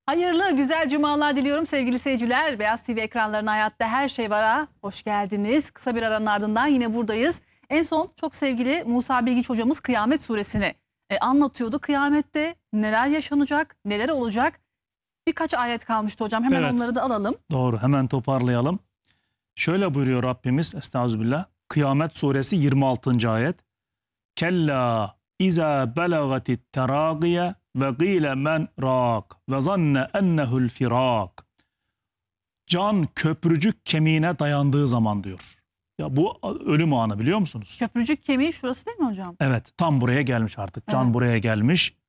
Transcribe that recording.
Hayırlı, güzel cumalar diliyorum sevgili seyirciler. Beyaz TV ekranlarına Hayatta Her Şey Var'a hoş geldiniz. Kısa bir aranın ardından yine buradayız. En son çok sevgili Musa Bilgiç hocamız Kıyamet Suresini anlatıyordu. Kıyamette neler yaşanacak, neler olacak? Birkaç ayet kalmıştı hocam. Hemen Evet. onları da alalım. Doğru, hemen toparlayalım. Şöyle buyuruyor Rabbimiz Estağfirullah. Kıyamet suresi 26. ayet. Kella iza belagatit teragiye ve gile men rak ve zanne ennehu'l firak. Can köprücük kemiğine dayandığı zaman diyor. Ya bu ölüm anı biliyor musunuz? Köprücük kemiği şurası değil mi hocam? Evet, tam buraya gelmiş artık. Can Evet. buraya gelmiş.